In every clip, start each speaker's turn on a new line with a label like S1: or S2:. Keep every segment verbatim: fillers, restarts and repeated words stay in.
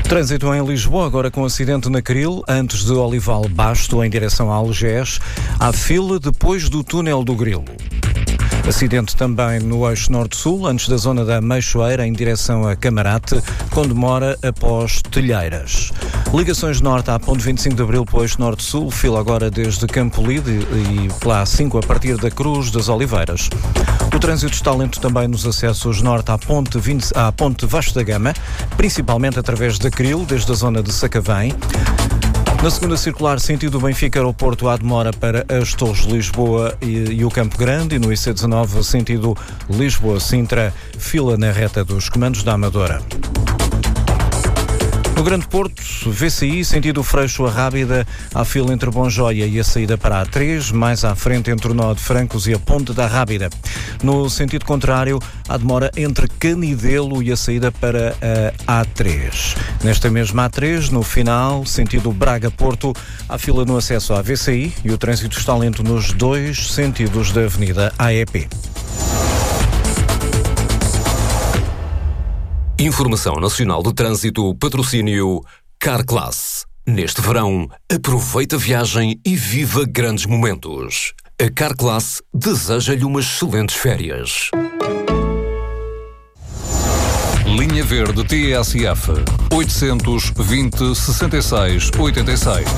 S1: Trânsito em Lisboa, agora com acidente na Cril, antes de Olival Basto, em direção a Algés. Há fila depois do túnel do Grilo. Acidente também no eixo norte-sul, antes da zona da Meixoeira, em direção a Camarate, com demora após Telheiras. Ligações norte à ponte vinte e cinco de Abril para o eixo norte-sul, fila agora desde Campo Lide e pela A cinco a partir da Cruz das Oliveiras. O trânsito está lento também nos acessos norte à ponte, vinte, à ponte Vasco da Gama, principalmente através da Cril, desde a zona de Sacavém. Na segunda circular, sentido Benfica Aeroporto, há demora para as Torres de Lisboa e, e o Campo Grande, e no I C dezanove, sentido Lisboa-Sintra, fila na reta dos comandos da Amadora. No Grande Porto, V C I, sentido Freixo a Rábida, há fila entre Bonjoia e a saída para a A três, mais à frente entre o nó de Francos e a Ponte da Rábida. No sentido contrário, há demora entre Canidelo e a saída para a A três. Nesta mesma A três, no final, sentido Braga-Porto, há fila no acesso à V C I e o trânsito está lento nos dois sentidos da Avenida A E P.
S2: Informação Nacional de Trânsito, patrocínio Carclass. Neste verão, aproveita a viagem e viva grandes momentos. A Carclass deseja-lhe umas excelentes férias.
S3: Linha Verde T S F oitocentos e vinte, sessenta e seis, oitenta e seis.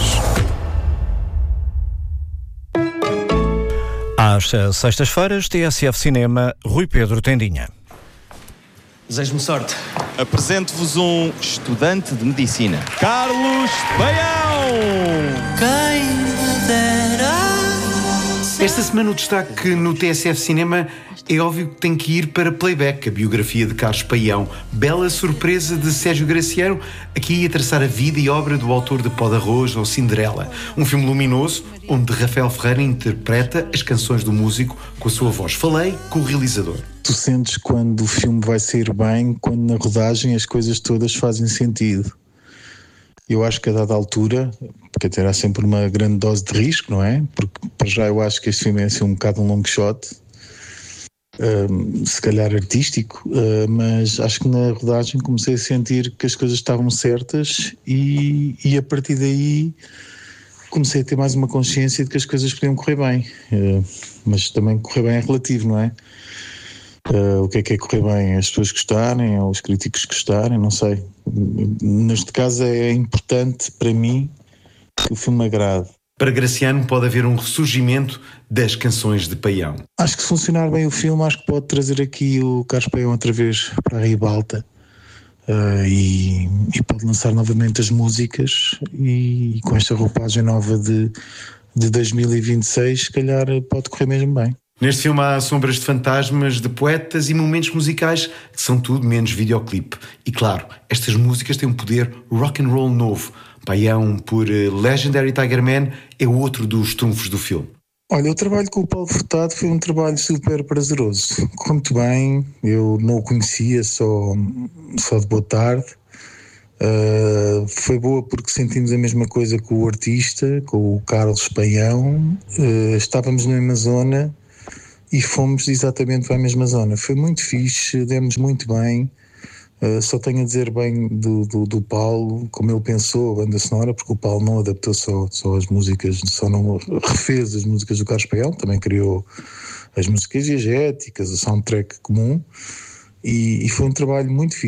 S1: Às sextas-feiras, T S F Cinema, Rui Pedro Tendinha.
S4: Desejo-me sorte.
S5: Apresento-vos um estudante de medicina, Carlos Baião.
S4: Quem me dera.
S6: Esta semana o destaque no T S F Cinema é óbvio que tem que ir para Playback, a biografia de Carlos Paião. Bela surpresa de Sérgio Graciano, aqui a traçar a vida e obra do autor de Pó de Arroz ou Cinderela. Um filme luminoso, onde Rafael Ferreira interpreta as canções do músico com a sua voz. Falei com o realizador.
S7: Tu sentes quando o filme vai sair bem, quando na rodagem as coisas todas fazem sentido. Eu acho que a dada altura, porque terá sempre uma grande dose de risco, não é? Porque para já eu acho que este filme é assim um bocado um long shot, um, se calhar artístico, uh, mas acho que na rodagem comecei a sentir que as coisas estavam certas e, e a partir daí comecei a ter mais uma consciência de que as coisas podiam correr bem, uh, mas também correr bem é relativo, não é? Uh, o que é que é correr bem? As pessoas gostarem ou os críticos gostarem? Não sei. Neste caso é importante para mim que o filme agrade.
S6: Para Graciano pode haver um ressurgimento das canções de Paião.
S7: Acho que se funcionar bem o filme, acho que pode trazer aqui o Carlos Paião outra vez para a ribalta uh, e, e pode lançar novamente as músicas e, e com esta roupagem nova de, de dois mil e vinte e seis, se calhar pode correr mesmo bem.
S6: Neste filme há sombras de fantasmas, de poetas e momentos musicais que são tudo menos videoclipe. E claro, estas músicas têm um poder rock and roll novo. Paião, por Legendary Tiger Man, é outro dos trunfos do filme.
S7: Olha, o trabalho com o Paulo Furtado foi um trabalho super prazeroso. Correu muito bem, eu não o conhecia, só, só de boa tarde. Uh, foi boa porque sentimos a mesma coisa com o artista, com o Carlos Paião. Uh, estávamos na mesma zona e fomos exatamente para a mesma zona. Foi muito fixe, demos muito bem. Uh, só tenho a dizer bem do, do, do Paulo, como ele pensou a banda sonora, porque o Paulo não adaptou só, só as músicas, só não refez as músicas do Carlos Paião, também criou as músicas diegéticas, a soundtrack comum, e, e foi um trabalho muito fixe.